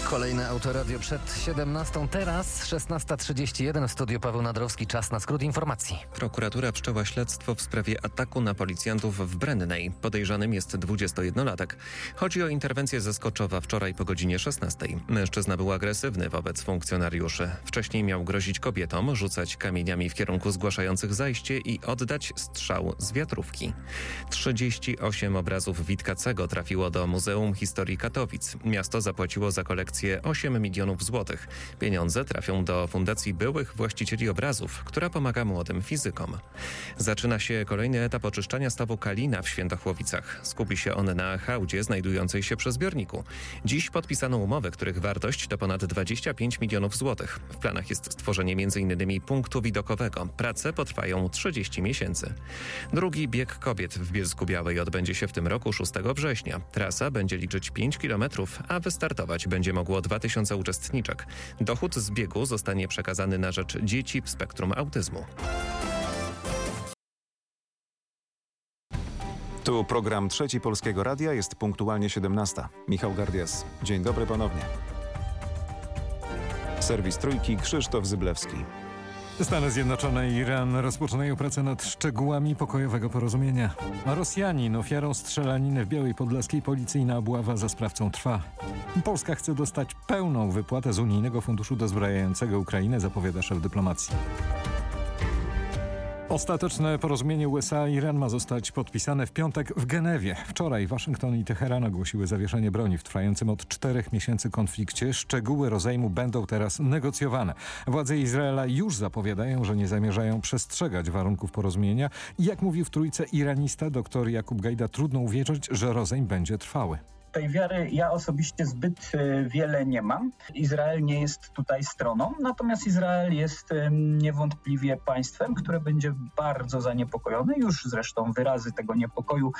Kolejne Autoradio przed 17. Teraz 16:31 w studiu Paweł Nadrowski. Czas na skrót informacji. Prokuratura wszczęła śledztwo w sprawie ataku na policjantów w Brennej. Podejrzanym jest 21-latek. Chodzi o interwencję ze Skoczowa wczoraj po godzinie 16. Mężczyzna był agresywny wobec funkcjonariuszy. Wcześniej miał grozić kobietom, rzucać kamieniami w kierunku zgłaszających zajście i oddać strzał z wiatrówki. 38 obrazów Witkacego trafiło do Muzeum Historii Katowic. Miasto zapłaciło za kolekcję 8 milionów złotych. Pieniądze trafią do Fundacji Byłych Właścicieli Obrazów, która pomaga młodym fizykom. Zaczyna się kolejny etap oczyszczania stawu Kalina w Świętochłowicach. Skupi się on na hałdzie znajdującej się przy zbiorniku. Dziś podpisano umowy, których wartość to ponad 25 milionów złotych. W planach jest stworzenie m.in. punktu widokowego. Prace potrwają 30 miesięcy. Drugi bieg kobiet w Bielsku-Białej odbędzie się w tym roku 6 września. Trasa będzie liczyć 5 km, a wystartować będzie mogło 2000 uczestniczek. Dochód z biegu zostanie przekazany na rzecz dzieci w spektrum autyzmu. Tu program Trzeci Polskiego Radia, jest punktualnie 17. Michał Gardias. Dzień dobry ponownie. Serwis Trójki, Krzysztof Zyblewski. Stany Zjednoczone i Iran rozpoczynają pracę nad szczegółami pokojowego porozumienia. A Rosjanin ofiarą strzelaniny w Białej Podlaskiej, policyjna obława za sprawcą trwa. Polska chce dostać pełną wypłatę z unijnego funduszu dozbrajającego Ukrainę, zapowiada szef dyplomacji. Ostateczne porozumienie USA-Iran ma zostać podpisane w piątek w Genewie. Wczoraj Waszyngton i Teheran ogłosiły zawieszenie broni w trwającym od 4 miesięcy konflikcie. Szczegóły rozejmu będą teraz negocjowane. Władze Izraela już zapowiadają, że nie zamierzają przestrzegać warunków porozumienia. I jak mówił w Trójce iranista dr Jakub Gajda, trudno uwierzyć, że rozejm będzie trwały. Tej wiary ja osobiście zbyt wiele nie mam. Izrael nie jest tutaj stroną, natomiast Izrael jest niewątpliwie państwem, które będzie bardzo zaniepokojone. Już zresztą wyrazy tego niepokoju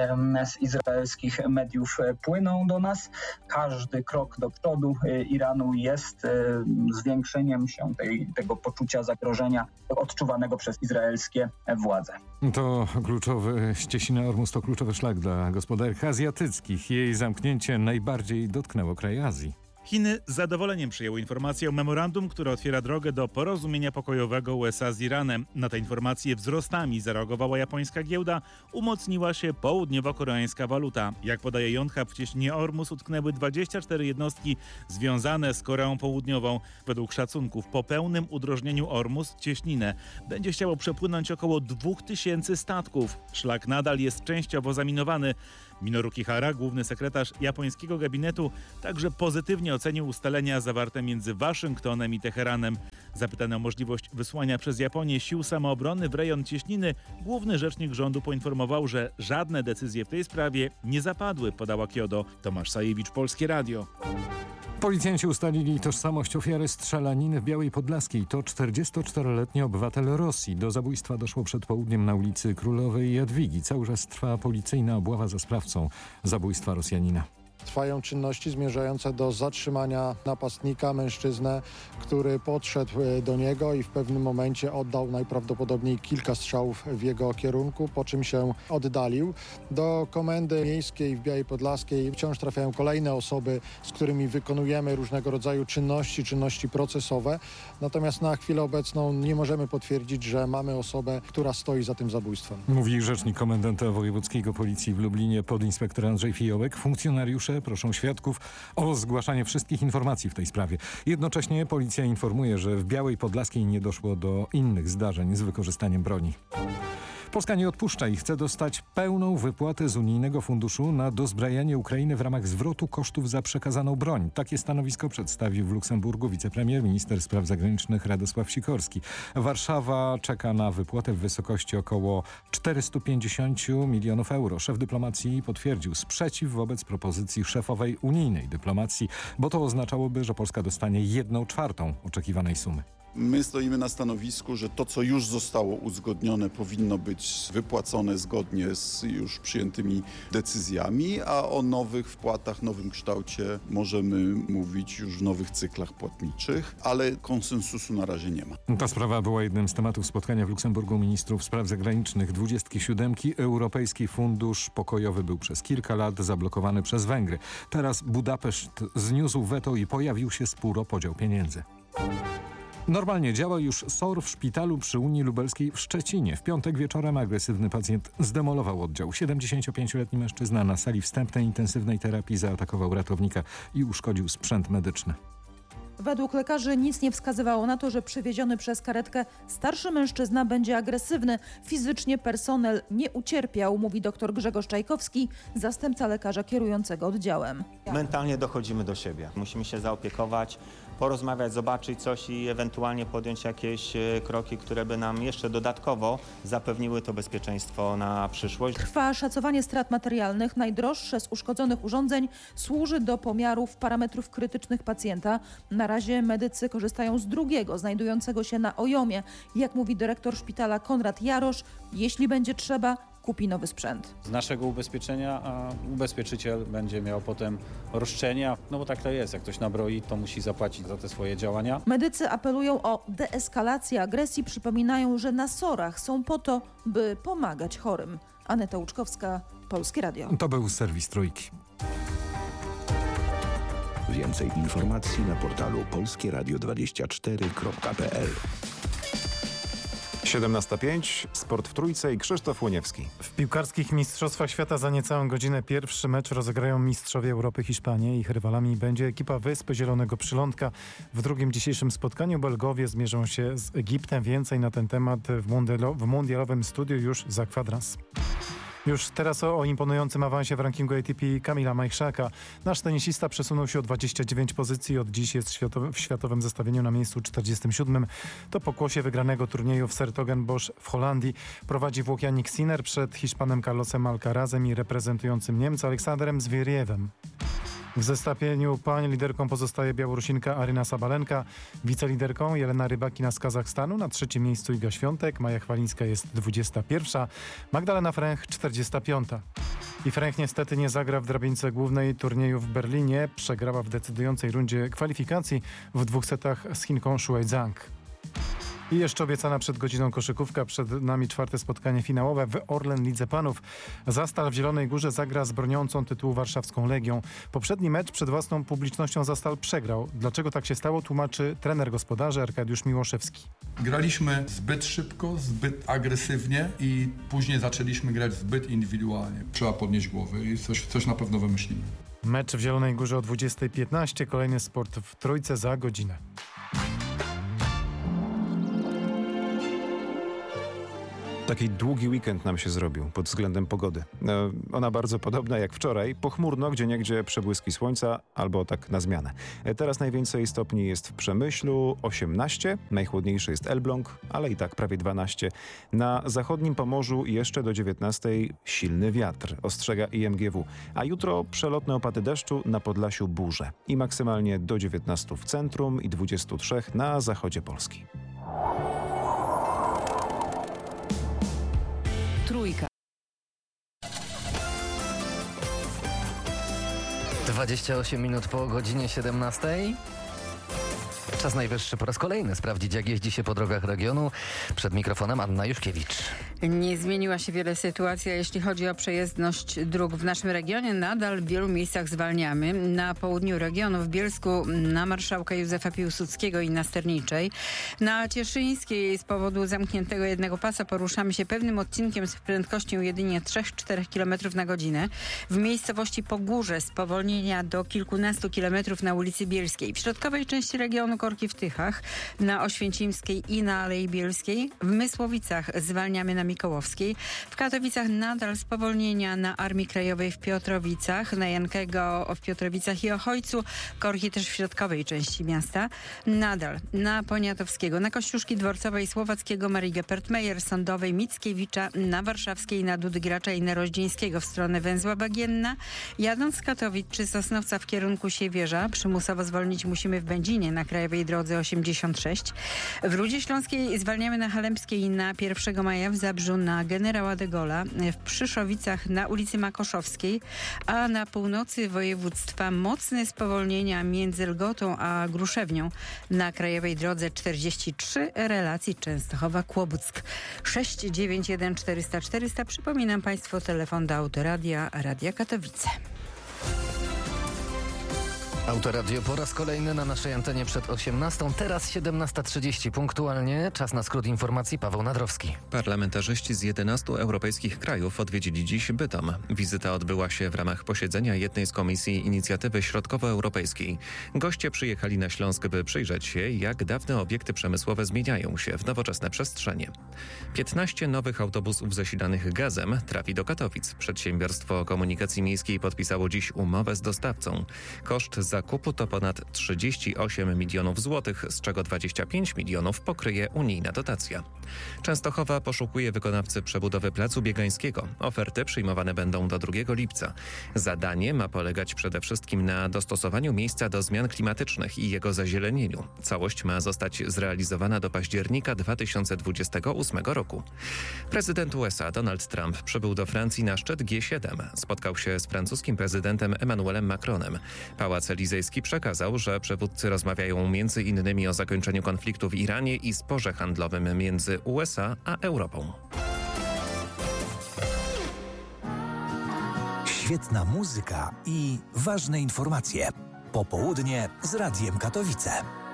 z izraelskich mediów płyną do nas. Każdy krok do przodu Iranu jest zwiększeniem się tego poczucia zagrożenia odczuwanego przez izraelskie władze. To kluczowy, Ścieśnina-Ormus to kluczowy szlak dla gospodarek azjatyckich. Jej zamknięcie najbardziej dotknęło kraje Azji. Chiny z zadowoleniem przyjęły informację o memorandum, które otwiera drogę do porozumienia pokojowego USA z Iranem. Na te informacje wzrostami zareagowała japońska giełda, umocniła się południowo-koreańska waluta. Jak podaje Yonhap, w Cieśninie Ormus utknęły 24 jednostki związane z Koreą Południową. Według szacunków po pełnym udrożnieniu Ormus Cieśninę będzie chciało przepłynąć około 2000 statków. Szlak nadal jest częściowo zaminowany. Minoru Kihara, główny sekretarz japońskiego gabinetu, także pozytywnie ocenił ustalenia zawarte między Waszyngtonem i Teheranem. Zapytany o możliwość wysłania przez Japonię sił samoobrony w rejon Cieśniny, główny rzecznik rządu poinformował, że żadne decyzje w tej sprawie nie zapadły, podała Kyodo. Tomasz Sajewicz, Polskie Radio. Policjanci ustalili tożsamość ofiary strzelaniny w Białej Podlaskiej. To 44-letni obywatel Rosji. Do zabójstwa doszło przed południem na ulicy Królowej Jadwigi. Cały czas trwa policyjna obława za sprawcą zabójstwa Rosjanina. Trwają czynności zmierzające do zatrzymania napastnika, mężczyznę, który podszedł do niego i w pewnym momencie oddał najprawdopodobniej kilka strzałów w jego kierunku, po czym się oddalił. Do komendy miejskiej w Białej Podlaskiej wciąż trafiają kolejne osoby, z którymi wykonujemy różnego rodzaju czynności procesowe. Natomiast na chwilę obecną nie możemy potwierdzić, że mamy osobę, która stoi za tym zabójstwem. Mówi rzecznik komendanta wojewódzkiego policji w Lublinie, podinspektor Andrzej Fijołek. Funkcjonariusze proszą świadków o zgłaszanie wszystkich informacji w tej sprawie. Jednocześnie policja informuje, że w Białej Podlaskiej nie doszło do innych zdarzeń z wykorzystaniem broni. Polska nie odpuszcza i chce dostać pełną wypłatę z unijnego funduszu na dozbrajanie Ukrainy w ramach zwrotu kosztów za przekazaną broń. Takie stanowisko przedstawił w Luksemburgu wicepremier, minister spraw zagranicznych Radosław Sikorski. Warszawa czeka na wypłatę w wysokości około 450 milionów euro. Szef dyplomacji potwierdził sprzeciw wobec propozycji szefowej unijnej dyplomacji, bo to oznaczałoby, że Polska dostanie 1/4 oczekiwanej sumy. My stoimy na stanowisku, że to, co już zostało uzgodnione, powinno być wypłacone zgodnie z już przyjętymi decyzjami, a o nowych wpłatach, nowym kształcie możemy mówić już w nowych cyklach płatniczych, ale konsensusu na razie nie ma. Ta sprawa była jednym z tematów spotkania w Luksemburgu ministrów spraw zagranicznych 27. Europejski Fundusz Pokojowy był przez kilka lat zablokowany przez Węgry. Teraz Budapeszt zniósł weto i pojawił się spór o podział pieniędzy. Normalnie działa już SOR w szpitalu przy Unii Lubelskiej w Szczecinie. W piątek wieczorem agresywny pacjent zdemolował oddział. 75-letni mężczyzna na sali wstępnej intensywnej terapii zaatakował ratownika i uszkodził sprzęt medyczny. Według lekarzy nic nie wskazywało na to, że przywieziony przez karetkę starszy mężczyzna będzie agresywny. Fizycznie personel nie ucierpiał, mówi dr Grzegorz Czajkowski, zastępca lekarza kierującego oddziałem. Mentalnie dochodzimy do siebie. Musimy się zaopiekować, porozmawiać, zobaczyć coś i ewentualnie podjąć jakieś kroki, które by nam jeszcze dodatkowo zapewniły to bezpieczeństwo na przyszłość. Trwa szacowanie strat materialnych. Najdroższe z uszkodzonych urządzeń służy do pomiarów parametrów krytycznych pacjenta. Na razie medycy korzystają z drugiego, znajdującego się na Ojomie. Jak mówi dyrektor szpitala Konrad Jarosz, jeśli będzie trzeba, kupi nowy sprzęt. Z naszego ubezpieczenia, a ubezpieczyciel będzie miał potem roszczenia, no bo tak to jest, jak ktoś nabroi, to musi zapłacić za te swoje działania. Medycy apelują o deeskalację agresji, przypominają, że na SOR-ach są po to, by pomagać chorym. Aneta Łuczkowska, Polskie Radio. To był serwis Trójki. Więcej informacji na portalu polskieradio24.pl. 17:05, sport w Trójce i Krzysztof Łoniewski. W piłkarskich Mistrzostwach Świata za niecałą godzinę pierwszy mecz rozegrają mistrzowie Europy Hiszpanie. Ich rywalami będzie ekipa Wysp Zielonego Przylądka. W drugim dzisiejszym spotkaniu Belgowie zmierzą się z Egiptem. Więcej na ten temat w mundialowym studiu już za kwadrans. Już teraz o imponującym awansie w rankingu ATP Kamila Majchrzaka. Nasz tenisista przesunął się o 29 pozycji. Od dziś jest w światowym zestawieniu na miejscu 47. To pokłosie wygranego turnieju w 's-Hertogenbosch w Holandii. Prowadzi Włoch Jannik Sinner przed Hiszpanem Carlosem Alcarazem i reprezentującym Niemca Aleksandrem Zwieriewem. W zestawieniu pań liderką pozostaje Białorusinka Aryna Sabalenka, wiceliderką Jelena Rybakina z Kazachstanu, na trzecim miejscu Iga Świątek, Maja Chwalińska jest 21, Magdalena Fręch 45. I Fręch niestety nie zagra w drabince głównej turnieju w Berlinie, przegrała w decydującej rundzie kwalifikacji w 2 setach z Chinką Shuai Zhang. I jeszcze obiecana przed godziną koszykówka, przed nami 4. spotkanie finałowe w Orlen Lidze Panów. Zastal w Zielonej Górze zagra z broniącą tytułu warszawską Legią. Poprzedni mecz przed własną publicznością Zastal przegrał. Dlaczego tak się stało, tłumaczy trener gospodarzy Arkadiusz Miłoszewski. Graliśmy zbyt szybko, zbyt agresywnie i później zaczęliśmy grać zbyt indywidualnie. Trzeba podnieść głowy i coś na pewno wymyślimy. Mecz w Zielonej Górze o 20:15, kolejny sport w Trójce za godzinę. Taki długi weekend nam się zrobił pod względem pogody. Ona bardzo podobna jak wczoraj, pochmurno, gdzieniegdzie przebłyski słońca albo tak na zmianę. Teraz najwięcej stopni jest w Przemyślu, 18, najchłodniejszy jest Elbląg, ale i tak prawie 12. Na zachodnim Pomorzu jeszcze do 19 silny wiatr, ostrzega IMGW, a jutro przelotne opady deszczu, na Podlasiu burze i maksymalnie do 19 w centrum i 23 na zachodzie Polski. Trójka. 28 minut po godzinie 17. Czas najwyższy po raz kolejny sprawdzić, jak jeździ się po drogach regionu. Przed mikrofonem Anna Juszkiewicz. Nie zmieniła się wiele sytuacja, jeśli chodzi o przejezdność dróg w naszym regionie. Nadal w wielu miejscach zwalniamy. Na południu regionu, w Bielsku, na Marszałka Józefa Piłsudskiego i na Sterniczej. Na Cieszyńskiej z powodu zamkniętego jednego pasa poruszamy się pewnym odcinkiem z prędkością jedynie 3-4 km na godzinę. W miejscowości Pogórze spowolnienia do kilkunastu kilometrów na ulicy Bielskiej. W środkowej części regionu korki w Tychach, na Oświęcimskiej i na Alei Bielskiej. W Mysłowicach zwalniamy na Mikołowskiej. W Katowicach nadal spowolnienia na Armii Krajowej w Piotrowicach, na Jankego w Piotrowicach i Ochojcu. Korki też w środkowej części miasta. Nadal na Poniatowskiego, na Kościuszki Dworcowej, Słowackiego, Marii Gepertmeyer, Sądowej, Mickiewicza, na Warszawskiej, na Dudgracza i na Roździńskiego w stronę Węzła Bagienna. Jadąc z Katowic czy Sosnowca w kierunku Siewierza, przymusowo zwolnić musimy w Będzinie na Krajowej Krajowej Drodze 86. W Rudzie Śląskiej zwalniamy na Halembskiej na 1 maja, w Zabrzu na Generała de Gaulle'a, w Przyszowicach na ulicy Makoszowskiej, a na północy województwa mocne spowolnienia między Lgotą a Gruszewnią na Krajowej Drodze 43, relacji Częstochowa-Kłobuck. 691 400 400. Przypominam Państwu telefon do Autoradia, Radia Katowice. Autoradio po raz kolejny na naszej antenie przed 18. Teraz 17:30 punktualnie. Czas na skrót informacji. Paweł Nadrowski. Parlamentarzyści z 11 europejskich krajów odwiedzili dziś Bytom. Wizyta odbyła się w ramach posiedzenia jednej z komisji Inicjatywy Środkowoeuropejskiej. Goście przyjechali na Śląsk, by przyjrzeć się, jak dawne obiekty przemysłowe zmieniają się w nowoczesne przestrzenie. 15 nowych autobusów zasilanych gazem trafi do Katowic. Przedsiębiorstwo Komunikacji Miejskiej podpisało dziś umowę z dostawcą. Koszt zakupu to ponad 38 milionów złotych, z czego 25 milionów pokryje unijna dotacja. Częstochowa poszukuje wykonawcy przebudowy Placu Biegańskiego. Oferty przyjmowane będą do 2 lipca. Zadanie ma polegać przede wszystkim na dostosowaniu miejsca do zmian klimatycznych i jego zazielenieniu. Całość ma zostać zrealizowana do października 2028 roku. Prezydent USA Donald Trump przybył do Francji na szczyt G7. Spotkał się z francuskim prezydentem Emmanuelem Macronem. Pałac Elizejski przekazał, że przywódcy rozmawiają m.in. o zakończeniu konfliktu w Iranie i sporze handlowym między USA a Europą. Świetna muzyka i ważne informacje. Popołudnie z Radiem Katowice.